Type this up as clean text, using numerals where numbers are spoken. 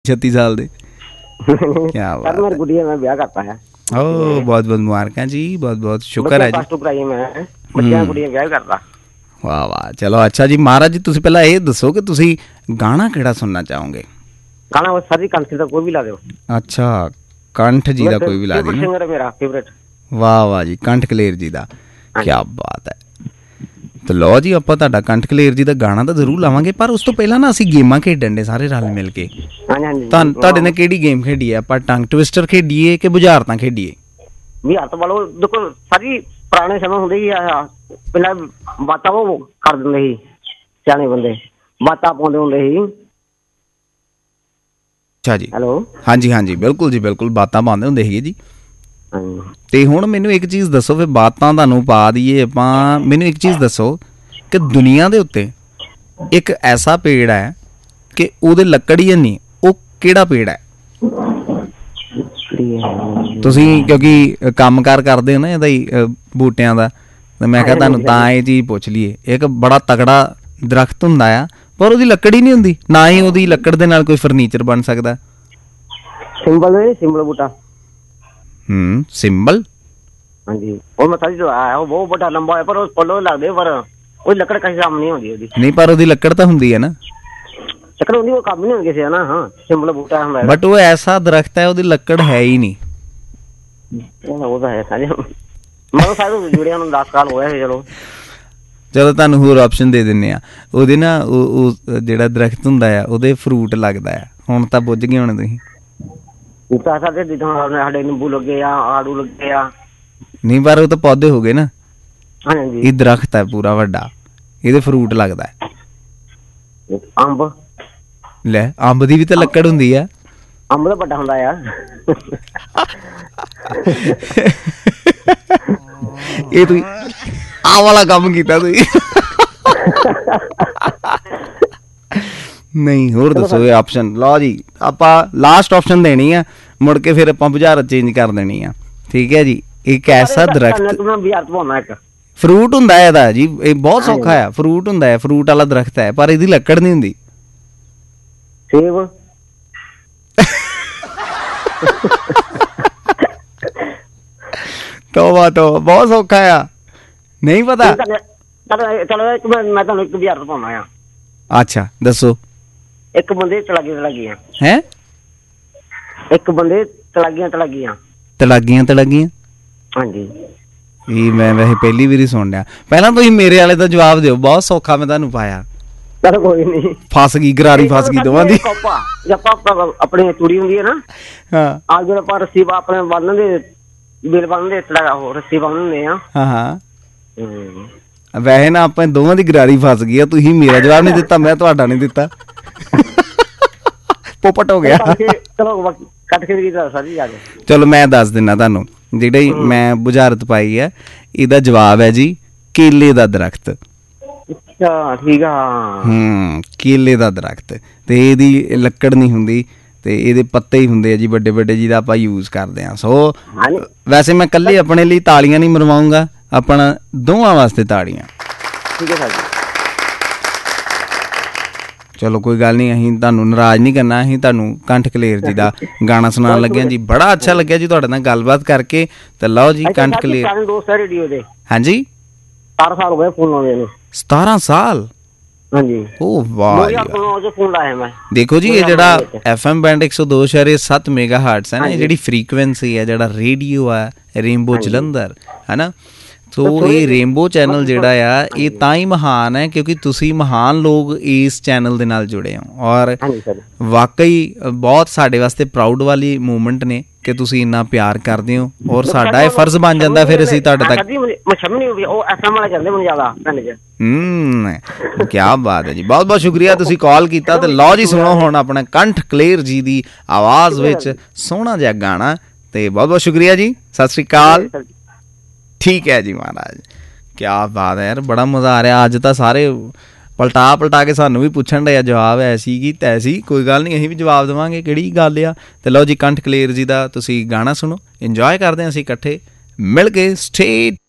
36 ਸਾਲ ਦੇ। क्या बात है। गुड़िया मैं ब्याह करता है। ओ बहुत बहुत मुबारक जी, बहुत बहुत शुक्र है जी। मैं गुड़िया ब्याह करता। वाह वाह, चलो अच्छा जी। महाराज जी तुसी पहला ये दसो कि तुसी गाना केड़ा सुनना चाहोगे? गाना सर जी कंठ दा कोई भी ला दो। अच्छा, कंठ जी दा कोई भी ला दी। सिंगर है मेरा फेवरेट। वाह वाह जी, कंठ कलेर जी दा, क्या बात है। तो लो जी ਆਪਾਂ ਤੁਹਾਡਾ ਕੰਠ ਕਲੇਰ ਜੀ ਦਾ ਗਾਣਾ ਤਾਂ ਜ਼ਰੂਰ ਲਾਵਾਂਗੇ, ਪਰ ਉਸ ਤੋਂ ਪਹਿਲਾਂ ਨਾ ਅਸੀਂ ਗੇਮਾਂ ਖੇਡਣ ਦੇ ਸਾਰੇ ਰਲ ਮਿਲ ਕੇ। ਤੁਹਾਡੇ ਨੇ ਕਿਹੜੀ ਗੇਮ ਖੇਡੀ ਹੈ? ਆਪਾਂ ਟੰਗ ਟਵਿਸਟਰ ਖੇਡੀਏ ਕਿ ਬੁਝਾਰਤਾਂ ਖੇਡੀਏ? ਬੁਝਾਰਤਾਂ ਵਾਲੋ ਦੇਖੋ ਸਾਰੀ ਪੁਰਾਣੇ ਸਮੇਂ ਹੁੰਦੇ ਹੀ ਆ, ਪਹਿਲਾਂ ਬਾਤਾਂ ਉਹ ਕਰ ਦਿੰਦੇ ਸੀ ਸਿਆਣੇ ਬੰਦੇ, ਬਾਤਾਂ ਪਾਉਂਦੇ ਹੁੰਦੇ ਸੀ। ਅੱਛਾ ਜੀ, ਹੈਲੋ, ਹਾਂਜੀ ਹਾਂਜੀ ਬਿਲਕੁਲ ਜੀ ਬਿਲਕੁਲ, ਬਾਤਾਂ ਪਾਉਂਦੇ ਹੁੰਦੇ ਸੀਗੇ ਜੀ। ਤੇ ਹੁਣ ਮੈਨੂੰ ਇੱਕ ਚੀਜ਼ ਦੱਸੋ, ਫਿਰ ਬਾਤਾਂ ਤੁਹਾਨੂੰ ਪਾ ਦਈਏ ਆਪਾਂ, ਮੈਨੂੰ ਇੱਕ ਚੀਜ਼ ਦੱਸੋ ਕਿ ਦੁਨੀਆ ਦੇ ਉੱਤੇ ਇੱਕ ਐਸਾ ਪੇੜ ਹੈ ਕਿ ਉਹਦੇ ਲੱਕੜ ਹੀ ਨਹੀਂ, ਉਹ ਕਿਹੜਾ ਪੇੜ ਹੈ? ਤੁਸੀਂ ਕਿਉਂਕਿ ਕੰਮ ਕਾਰ ਕਰਦੇ ਹੋ ਨਾ ਇਹਦਾ ਹੀ ਬੂਟਿਆਂ ਦਾ, ਤੇ ਮੈਂ ਕਿਹਾ ਤੁਹਾਨੂੰ ਤਾਂ ਇਹ ਚੀਜ਼ ਪੁੱਛ ਲਈਏ। ਇੱਕ ਬੜਾ ਤਕੜਾ ਦਰਖਤ ਹੁੰਦਾ ਆ, ਪਰ ਉਹਦੀ ਲੱਕੜ ਹੀ ਨਹੀਂ ਹੁੰਦੀ, ਨਾ ਹੀ ਉਹਦੀ ਲੱਕੜ ਦੇ ਨਾਲ ਕੋਈ ਫਰਨੀਚਰ ਬਣ ਸਕਦਾ। ਸਿੰਬਲ ਬੂਟਾ। ਸਿੰਬਲ। ਹਾਂਜੀ, ਉਹ ਮੈਂ ਸਾਰੀ ਜੋ ਆਇਆ ਉਹ ਬਹੁਤ ਵੱਡਾ ਲੰਬਾ ਹੈ, ਪਰ ਉਹ ਫੁੱਲ ਲੱਗਦੇ, ਪਰ ਉਹ ਲੱਕੜ ਕਿਸੇ ਕੰਮ ਨਹੀਂ ਹੁੰਦੀ ਉਹਦੀ। ਨਹੀਂ, ਪਰ ਉਹਦੀ ਲੱਕੜ ਤਾਂ ਹੁੰਦੀ ਹੈ ਨਾ। ਲੱਕੜ ਹੁੰਦੀ, ਉਹ ਕੰਮ ਨਹੀਂ ਹੁੰਦੀ ਕਿਸੇ ਨਾ। ਹਾਂ, ਸਿੰਬਲ ਬੂਟਾ ਹੁੰਦਾ, ਬਟ ਉਹ ਐਸਾ ਦਰਖਤ ਹੈ ਉਹਦੀ ਲੱਕੜ ਹੈ ਹੀ ਨਹੀਂ। ਉਹ ਤਾਂ ਹੈ ਸਾਰੇ, ਮਤਲਬ ਸਾਰੇ ਜੁੜਿਆ ਨੂੰ 10 ਸਾਲ ਹੋਇਆ ਸੀ। ਚਲੋ ਤੁਹਾਨੂੰ ਹੋਰ ਆਪਸ਼ਨ ਦੇ ਦਿੰਦੇ ਆ। ਉਹਦੇ ਨਾ ਉਹ ਜਿਹੜਾ ਦਰਖਤ ਹੁੰਦਾ ਆ ਉਹਦੇ ਫਰੂਟ ਲੱਗਦਾ ਆ। ਹੁਣ ਤਾਂ ਬੁੱਝ ਗਏ ਹੋਣੇ ਤੁਸੀਂ। ਸਾਡੇ ਨਿੰਬੂ ਲੱਗੇ ਆ, ਆੜੂ ਲੱਗੇ ਆ। ਨਹੀਂ, ਪਰ ਉਹ ਤਾਂ ਪੌਦੇ ਹੋ ਗਏ ਨਾ। ਹਾਂਜੀ, ਇਹ ਦਰਖਤ ਹੈ ਪੂਰਾ ਵੱਡਾ, ਇਹਦੇ ਫਰੂਟ ਲੱਗਦਾ ਹੈ। ਅੰਬ ਲੈ, ਅੰਬ ਦੀ ਵੀ ਤਾਂ ਲੱਕੜ ਹੁੰਦੀ ਆ। ਅੰਬ ਤਾਂ ਵੱਡਾ ਹੁੰਦਾ ਆ। ਇਹ ਤੁਸੀਂ ਆਹ ਵਾਲਾ ਕੰਮ ਕੀਤਾ ਤੁਸੀਂ। ਨਹੀਂ, ਹੋਰ ਦੱਸੋ ਇਹ ਆਪਸ਼ਨ। ਲਓ ਜੀ, ਆਪਾਂ ਲਾਸਟ ਆਪਸ਼ਨ ਦੇਣੀ ਆ, ਮੁੜ ਕੇ ਫਿਰ ਆਪਾਂ ਬੁਝਾਰਤ ਚੇਂਜ ਕਰ ਦੇਣੀ ਆ। ਠੀਕ ਹੈ ਜੀ। ਇੱਕ ਐਸਾ ਦਰਖਤ ਫਰੂਟ ਹੁੰਦਾ ਇਹਦਾ ਜੀ, ਇਹ ਬਹੁਤ ਸੌਖਾ ਆ। ਫਰੂਟ ਹੁੰਦਾ ਹੈ, ਫਰੂਟ ਵਾਲਾ ਦਰਖਤ ਹੈ, ਪਰ ਇਹਦੀ ਲੱਕੜ ਨਹੀਂ ਹੁੰਦੀ। ਸੇਬ। ਤੋਬਾ ਤੋਬਾ, ਬਹੁਤ ਸੌਖਾ ਆ, ਨਹੀਂ ਪਤਾ। ਮੈਂ ਤੁਹਾਨੂੰ ਇੱਕ ਬੁਝਾਰਤ ਪਾਉਣਾ ਆ। ਅੱਛਾ ਦੱਸੋ। ਇੱਕ ਬੰਦੇ ਤਲਾਗੀਆਂ ਹੈ, ਇੱਕ ਬੰਦੇ ਤਲਾਗੀਆਂ। ਹਾਂਜੀ, ਇਹ ਮੈਂ ਵੈਸੇ ਪਹਿਲੀ ਵਾਰੀ ਸੁਣ ਰਿਹਾ। ਪਹਿਲਾਂ ਤੁਸੀਂ ਮੇਰੇ ਵਾਲੇ ਦਾ ਜਵਾਬ ਦਿਓ, ਬਹੁਤ ਸੌਖਾ ਮੈਂ ਤੁਹਾਨੂੰ ਪਾਇਆ। ਚਲ ਕੋਈ ਨਹੀਂ, ਫਸ ਗਈ, ਗਰਾਰੀ ਫਸ ਗਈ ਦੋਵਾਂ ਦੀ। ਆਪਣੀ ਤੂੜੀ ਹੁੰਦੀ ਹੈ ਨਾ, ਹਾਂ, ਆ ਜਦੋਂ ਆਪਾਂ ਰੱਸੀ ਆਪਣੇ ਬੰਨ੍ਹਣ ਦੇ ਬਿਲ ਬੰਨ੍ਹਦੇ ਰੱਸੀ ਬੰਨ੍ਹਦੇ ਆ। ਹਾਂ, ਵੈਸੇ ਨਾ ਆਪਾਂ ਦੋਵਾਂ ਦੀ ਗਰਾਰੀ ਫਸ ਗਈ ਆ। ਤੁਸੀਂ ਮੇਰਾ ਜਵਾਬ ਨਹੀਂ ਦਿੱਤਾ, ਮੈਂ ਤੁਹਾਡਾ ਨਹੀਂ ਦਿੱਤਾ। ਪੋਪਟ ਹੋ ਗਿਆ। ਚਲੋ ਮੈਂ ਦੱਸ ਦਿੰਦਾ ਤੁਹਾਨੂੰ, ਜਿਹੜੀ ਮੈਂ ਬੁਝਾਰਤ ਪਾਈ ਹੈ ਇਹਦਾ ਜਵਾਬ ਹੈ ਜੀ ਕੇਲੇ ਦਾ ਦਰਖਤ। ਅੱਛਾ, ਠੀਕ ਆ। ਕੇਲੇ ਦਾ ਦਰਖਤ, ਤੇ ਇਹਦੀ ਲੱਕੜ ਨਹੀਂ ਹੁੰਦੀ, ਤੇ ਇਹਦੇ ਪੱਤੇ ਹੀ ਹੁੰਦੇ ਆ ਜੀ ਵੱਡੇ ਵੱਡੇ, ਜਿਹਦਾ ਆਪਾਂ ਯੂਜ਼ ਕਰਦੇ ਹਾਂ। ਸੋ ਵੈਸੇ ਮੈਂ ਇਕੱਲੇ ਆਪਣੇ ਲਈ ਤਾਲੀਆਂ ਨਹੀਂ ਮਰਵਾਊਂਗਾ, ਆਪਣਾ ਦੋਵਾਂ ਵਾਸਤੇ ਤਾੜੀਆਂ। ਠੀਕ ਹੈ ਸਰ ਜੀ। ਚਲੋ ਕੋਈ ਗੱਲ ਨਹੀਂ, ਅਸੀਂ ਤੁਹਾਨੂੰ ਨਾਰਾਜ਼ ਨਹੀਂ ਕਰਨਾ। ਅਸੀਂ ਤੁਹਾਨੂੰ ਕੰਠ ਕਲੇਰ ਜੀ ਦਾ ਗਾਣਾ ਸੁਣਾਉਣ ਲੱਗੇ ਜੀ। ਬੜਾ ਅੱਛਾ ਲੱਗਿਆ ਜੀ ਤੁਹਾਡੇ ਨਾਲ ਗੱਲਬਾਤ ਕਰਕੇ। ਤੇ ਲਓ ਜੀ, ਕੰਠ ਕਲੇਰ। ਹਾਂਜੀ, 17 ਸਾਲ ਹੋ ਗਏ ਫੋਨ ਲਾਉਂਦੇ ਨੂੰ। 17 ਸਾਲ? ਹਾਂਜੀ। ਓ ਵਾਹ, ਦੇਖੋ ਜੀ, ਇਹ ਜਿਹੜਾ FM ਬੈਂਡ 102.7 ਮੈਗਾਹਰਟਜ਼ ਹੈ ਨਾ, ਇਹ ਜਿਹੜੀ ਫ੍ਰੀਕੁਐਂਸੀ ਹੈ, ਜਿਹੜਾ ਰੇਡੀਓ ਹੈ ਰੇਨਬੋ ਜਲੰਧਰ, ਹੈ ਨਾ। ਸੋ ਇਹ ਰੇਨਬੋ ਚੈਨਲ ਜਿਹੜਾ ਆ ਇਹ ਤਾਂ ਹੀ ਮਹਾਨ ਹੈ ਕਿਉਂਕਿ ਤੁਸੀਂ ਮਹਾਨ ਲੋਕ ਇਸ ਚੈਨਲ ਦੇ ਨਾਲ ਜੁੜੇ ਹੋ। ਔਰ ਵਾਕਈ ਬਹੁਤ ਸਾਡੇ ਵਾਸਤੇ ਪ੍ਰਾਊਡ ਵਾਲੀ ਮੂਵਮੈਂਟ ਨੇ ਕਿ ਤੁਸੀਂ ਇੰਨਾ ਪਿਆਰ ਕਰਦੇ ਹੋ, ਔਰ ਸਾਡਾ ਇਹ ਫਰਜ਼ ਬਣ ਜਾਂਦਾ ਫਿਰ ਅਸੀਂ ਤੁਹਾਡੇ ਤੱਕ। ਕਿਆ ਬਾਤ ਹੈ ਜੀ, ਬਹੁਤ ਬਹੁਤ ਸ਼ੁਕਰੀਆ ਤੁਸੀਂ ਕਾਲ ਕੀਤਾ। ਤੇ ਲਓ ਜੀ, ਸੁਣੋ ਹੁਣ ਆਪਣਾ ਕੰਠ ਕਲੇਰ ਜੀ ਦੀ ਆਵਾਜ਼ ਵਿੱਚ ਸੋਹਣਾ ਜਿਹਾ ਗਾਣਾ। ਤੇ ਬਹੁਤ ਬਹੁਤ ਸ਼ੁਕਰੀਆ ਜੀ, ਸਤਿ ਸ੍ਰੀ ਅਕਾਲ। ਠੀਕ ਹੈ ਜੀ ਮਹਾਰਾਜ, ਕਿਆ ਬਾਤ ਹੈ ਯਾਰ, ਬੜਾ ਮਜ਼ਾ ਆ ਰਿਹਾ। ਅੱਜ ਤਾਂ ਸਾਰੇ ਪਲਟਾ ਕੇ ਸਾਨੂੰ ਵੀ ਪੁੱਛਣ ਡਿਆ ਜਵਾਬ ਐਸੀ ਕੀ ਤੈਸੀ। ਕੋਈ ਗੱਲ ਨਹੀਂ, ਅਸੀਂ ਵੀ ਜਵਾਬ ਦੇਵਾਂਗੇ, ਕਿਹੜੀ ਗੱਲ ਆ। ਤੇ ਲਓ ਜੀ, ਕੰਠ ਕਲੇਰ ਜੀ ਦਾ ਤੁਸੀਂ ਗਾਣਾ ਸੁਣੋ, ਇੰਜੋਏ ਕਰਦੇ ਹਾਂ ਅਸੀਂ ਇਕੱਠੇ ਮਿਲ ਕੇ। ਸਟੇ